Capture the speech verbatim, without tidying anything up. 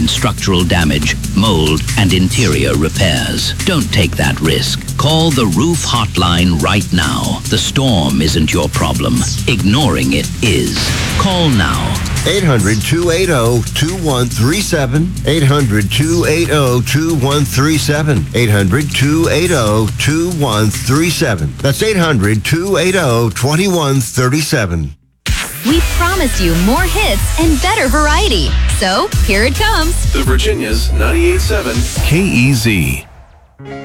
in structural damage, mold, and interior repairs. Don't take that risk. Call the Roof Hotline right now. The storm isn't your problem. Ignoring it is. Call now. eight hundred, two eight zero, two one three seven. eight hundred, two eight zero, two one three seven. eight hundred, two eight zero, two one three seven. That's eight hundred, two eight zero, two one three seven. We promised you more hits and better variety. So, here it comes. The Virginia's ninety-eight point seven K E Z.